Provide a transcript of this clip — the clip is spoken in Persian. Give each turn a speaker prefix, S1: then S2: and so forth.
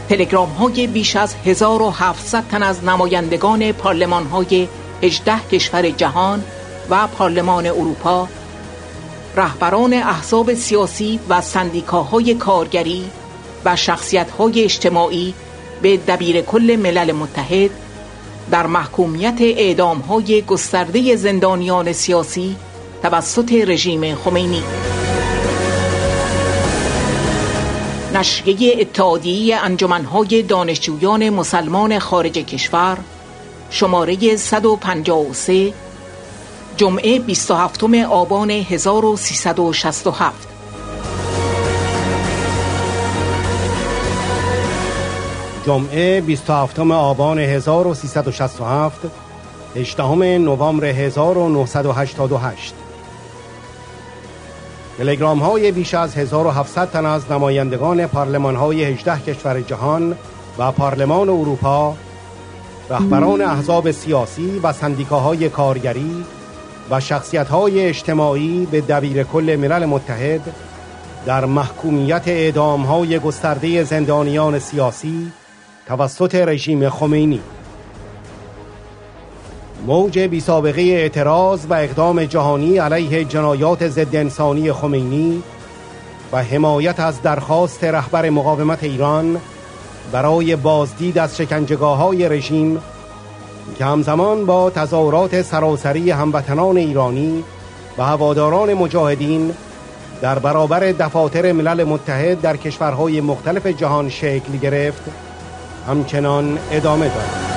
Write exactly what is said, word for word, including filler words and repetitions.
S1: تلگرام های بیش از هزار و هفتصد تن از نمایندگان پارلمان های هجده کشور جهان و پارلمان اروپا، رهبران احزاب سیاسی و سندیکاهای کارگری و شخصیت‌های اجتماعی به دبیر کل ملل متحد در محکومیت اعدام‌های گسترده زندانیان سیاسی توسط رژیم خمینی. نشریه اتحادیه انجمن‌های دانشجویان مسلمان خارج کشور، شماره صد و پنجاه و سه، جمعه بیست و هفتم آبان هزار و سیصد و شصت و هفت.
S2: جمعه بیست و هفتم آبان هزار و سیصد و شصت و هفت، هجدهم نوامبر هزار و نهصد و هشتاد و هشت. تلگرام های بیش از هزار و هفتصد تن از نمایندگان پارلمان های هجده کشور جهان و پارلمان اروپا، رهبران احزاب سیاسی و سندیکاهای کارگری و شخصیت‌های اجتماعی به دبیر کل ملل متحد در محکومیت اعدام‌های گسترده زندانیان سیاسی توسط رژیم خمینی. موج بی‌سابقه اعتراض و اقدام جهانی علیه جنایات ضد انسانی خمینی و حمایت از درخواست رهبر مقاومت ایران برای بازدید از شکنجهگاه‌های رژیم که همزمان با تظاهرات سراسری هموطنان ایرانی و هواداران مجاهدین در برابر دفاتر ملل متحد در کشورهای مختلف جهان شکل گرفت، همچنان ادامه دارد.